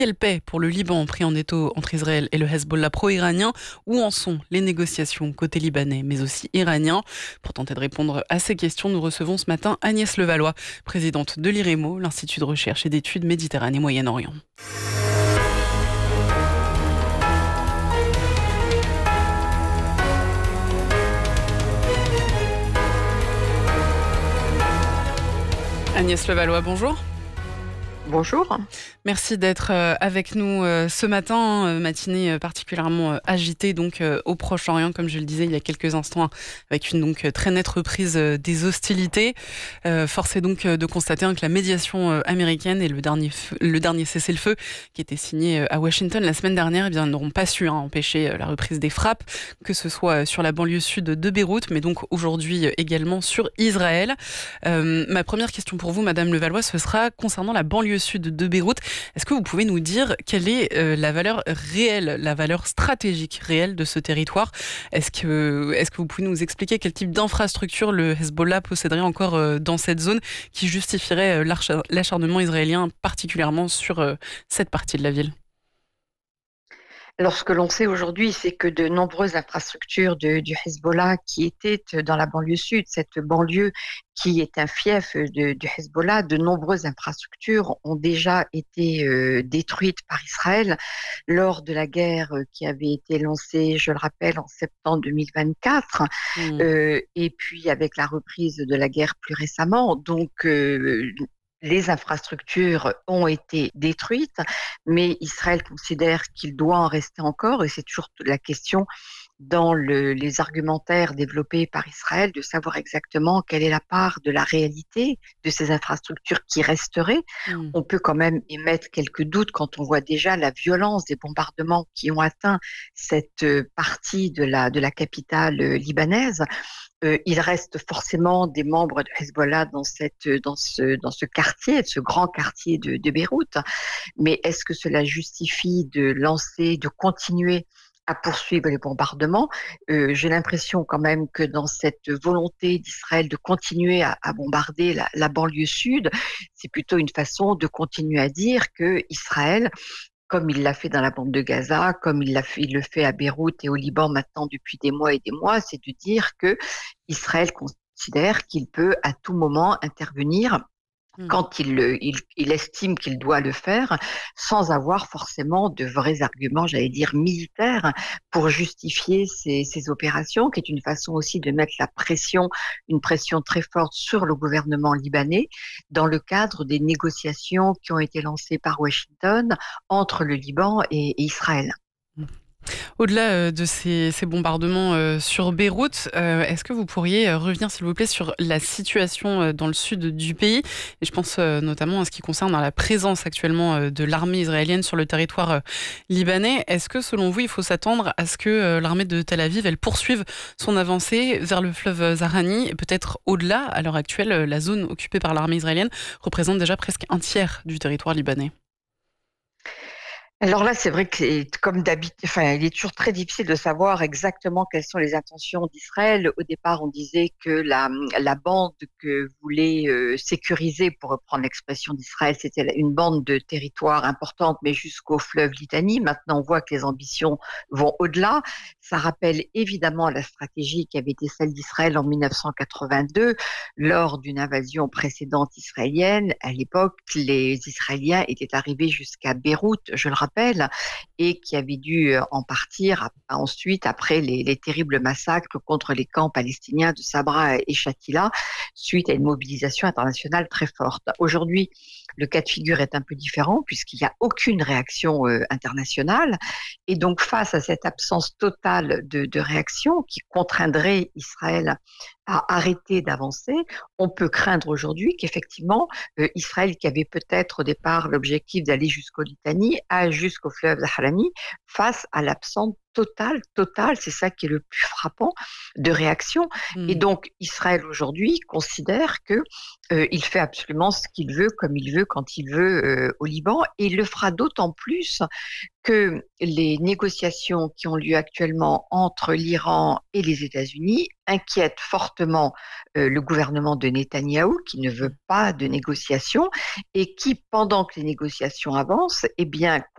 Quelle paix pour le Liban pris en étau entre Israël et le Hezbollah pro-iranien? Où en sont les négociations côté libanais mais aussi iranien? Pour tenter de répondre à ces questions, nous recevons ce matin Agnès Levallois, présidente de l'IREMO, l'Institut de recherche et d'études Méditerranée-Moyen-Orient. Agnès Levallois, bonjour. Bonjour. Merci d'être avec nous ce matin, matinée particulièrement agitée donc au Proche-Orient, comme je le disais il y a quelques instants, avec une donc très nette reprise des hostilités. Force est donc de constater que la médiation américaine et le dernier cessez-le-feu qui était signé à Washington la semaine dernière, n'auront pas su empêcher la reprise des frappes, que ce soit sur la banlieue sud de Beyrouth, mais donc aujourd'hui également sur Israël. Ma première question pour vous, Madame Levallois, ce sera concernant la banlieue sud de Beyrouth. Est-ce que vous pouvez nous dire quelle est la valeur réelle, la valeur stratégique réelle de ce territoire? Est-ce que vous pouvez nous expliquer quel type d'infrastructure le Hezbollah posséderait encore dans cette zone qui justifierait l'acharnement israélien, particulièrement sur cette partie de la ville? Alors, ce que l'on sait aujourd'hui, c'est que de nombreuses infrastructures du Hezbollah qui étaient dans la banlieue sud, cette banlieue qui est un fief du Hezbollah, de nombreuses infrastructures ont déjà été détruites par Israël lors de la guerre qui avait été lancée, je le rappelle, en septembre 2024, Hmm. et puis avec la reprise de la guerre plus récemment. Donc, les infrastructures ont été détruites, mais Israël considère qu'il doit en rester encore, et c'est toujours la question dans les argumentaires développés par Israël de savoir exactement quelle est la part de la réalité de ces infrastructures qui resteraient. Hmm. On peut quand même émettre quelques doutes quand on voit déjà la violence des bombardements qui ont atteint cette partie de la capitale libanaise. Il reste forcément des membres de Hezbollah dans ce quartier, ce grand quartier de Beyrouth. Mais est-ce que cela justifie de continuer à poursuivre les bombardements? J'ai l'impression quand même que dans cette volonté d'Israël de continuer à bombarder la banlieue sud, c'est plutôt une façon de continuer à dire que Israël, comme il l'a fait dans la bande de Gaza, comme il le fait à Beyrouth et au Liban maintenant depuis des mois et des mois, c'est de dire que Israël considère qu'il peut à tout moment intervenir Hmm. quand il estime qu'il doit le faire, sans avoir forcément de vrais arguments, j'allais dire militaires, pour justifier ces opérations, qui est une façon aussi de mettre une pression très forte sur le gouvernement libanais, dans le cadre des négociations qui ont été lancées par Washington entre le Liban et Israël. Au-delà de ces bombardements sur Beyrouth, est-ce que vous pourriez revenir, s'il vous plaît, sur la situation dans le sud du pays? Et je pense notamment à ce qui concerne la présence actuellement de l'armée israélienne sur le territoire libanais. Est-ce que, selon vous, il faut s'attendre à ce que l'armée de Tel Aviv elle poursuive son avancée vers le fleuve Zahrani et peut-être au-delà? À l'heure actuelle, la zone occupée par l'armée israélienne représente déjà presque un tiers du territoire libanais. Alors là, c'est vrai que comme d'habitude, enfin, il est toujours très difficile de savoir exactement quelles sont les intentions d'Israël. Au départ, on disait que la bande que voulait sécuriser, pour reprendre l'expression d'Israël, c'était une bande de territoire importante, mais jusqu'au fleuve Litanie. Maintenant, on voit que les ambitions vont au-delà. Ça rappelle évidemment la stratégie qui avait été celle d'Israël en 1982, lors d'une invasion précédente israélienne. À l'époque, les Israéliens étaient arrivés jusqu'à Beyrouth, je le rappelle, et qui avait dû en partir ensuite après les terribles massacres contre les camps palestiniens de Sabra et Shatila, suite à une mobilisation internationale très forte. Aujourd'hui, le cas de figure est un peu différent puisqu'il n'y a aucune réaction internationale, et donc face à cette absence totale de réaction qui contraindrait Israël à arrêter d'avancer, on peut craindre aujourd'hui qu'effectivement Israël, qui avait peut-être au départ l'objectif d'aller jusqu'au Litanie, jusqu'au fleuve Zahrani, face à l'absence totale, c'est ça qui est le plus frappant, de réaction. Et Hmm. donc Israël aujourd'hui considère que il fait absolument ce qu'il veut, comme il veut, quand il veut au Liban, et il le fera d'autant plus que les négociations qui ont lieu actuellement entre l'Iran et les États-Unis inquiètent fortement le gouvernement de Netanyahou, qui ne veut pas de négociations et qui, pendant que les négociations avancent, eh bien,